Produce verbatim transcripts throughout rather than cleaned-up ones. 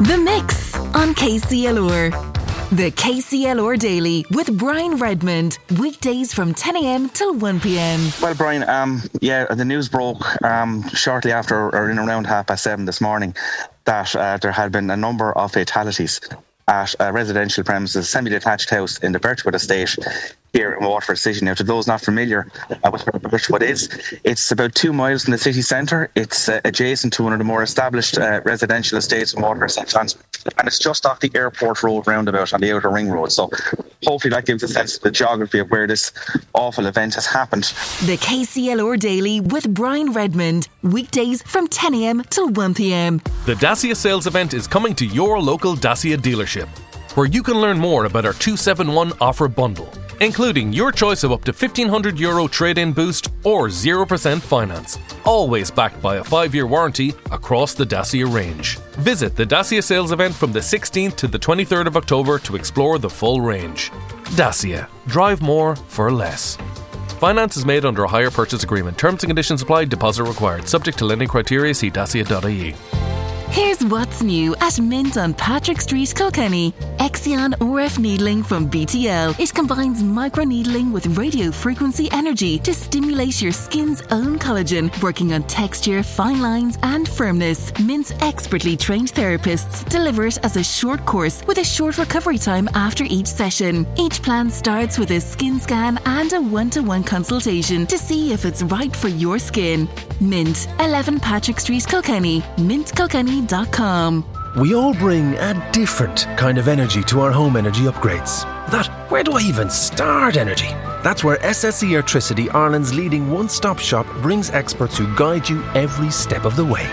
The Mix on K C L R. The K C L R Daily with Brian Redmond. Weekdays from ten a.m. till one p.m. Well, Brian, um, yeah, the news broke um, shortly after, or in around half past seven this morning, that uh, there had been a number of fatalities at a residential premises, semi-detached house in the Birchwood estate here in Waterford City. Now, to those not familiar uh, with where Birchwood is, it's about two miles from the city centre. It's uh, adjacent to one of the more established uh, residential estates in Waterford, St John's, and it's just off the airport road roundabout on the outer ring road. So hopefully that gives a sense of the geography of where this awful event has happened. The K C L R Daily with Brian Redmond. Weekdays from ten a.m. till one p.m. The Dacia sales event is coming to your local Dacia dealership, where you can learn more about our two seven one offer bundle, including your choice of up to fifteen hundred euro trade-in boost or zero percent finance, always backed by a five-year warranty across the Dacia range. Visit the Dacia sales event from the sixteenth to the twenty-third of October to explore the full range. Dacia. Drive more for less. Finance is made under a hire purchase agreement. Terms and conditions apply. Deposit required. Subject to lending criteria. See dacia dot I E. Here's what's new at Mint on Patrick Street, Kilkenny. Exion R F needling from B T L. It combines microneedling with radio frequency energy to stimulate your skin's own collagen, working on texture, fine lines and firmness. Mint's expertly trained therapists deliver it as a short course with a short recovery time after each session. Each plan starts with a skin scan and a one-to-one consultation to see if it's right for your skin. Mint, eleven Patrick Street, Kilkenny. mint kilkenny dot com. We all bring a different kind of energy to our home energy upgrades. That where do I even start energy? That's where S S E Airtricity, Ireland's leading one-stop shop, brings experts who guide you every step of the way.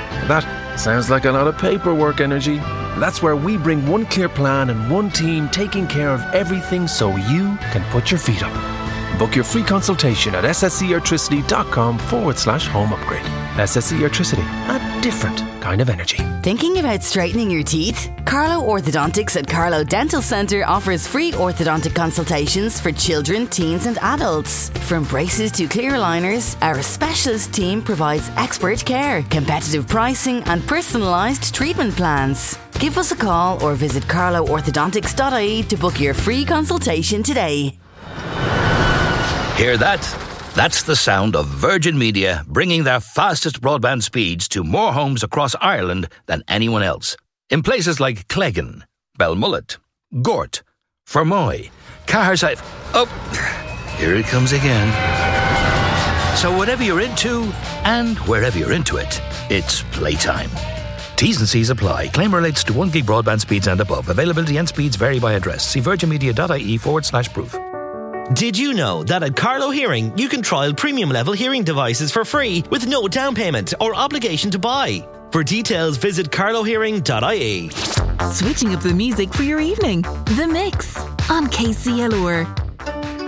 That sounds like a lot of paperwork energy. That's where we bring one clear plan and one team taking care of everything so you can put your feet up. Book your free consultation at ssceairtricity.com forward slash home upgrade. S S E Airtricity, a different kind of energy. Thinking about straightening your teeth? Carlo Orthodontics at Carlo Dental Centre offers free orthodontic consultations for children, teens and adults. From braces to clear aligners, our specialist team provides expert care, competitive pricing and personalised treatment plans. Give us a call or visit carlo orthodontics dot I E to book your free consultation today. Hear that? That's the sound of Virgin Media bringing their fastest broadband speeds to more homes across Ireland than anyone else. In places like Cleggan, Belmullet, Gort, Fermoy, Caherside... Oh, here it comes again. So whatever you're into, and wherever you're into it, it's playtime. T's and C's apply. Claim relates to one gig broadband speeds and above. Availability and speeds vary by address. See virginmedia.ie forward slash proof. Did you know that at Carlo Hearing you can trial premium level hearing devices for free with no down payment or obligation to buy? For details, visit carlo hearing dot I E. Switching up the music for your evening. The Mix on K C L R.